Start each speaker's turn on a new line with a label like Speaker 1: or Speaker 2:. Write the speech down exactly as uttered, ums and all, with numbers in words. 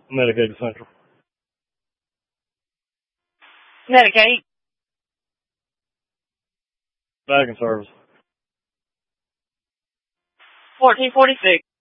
Speaker 1: Medicaid Central.
Speaker 2: Medicaid.
Speaker 1: Back in service.
Speaker 2: fourteen forty-six.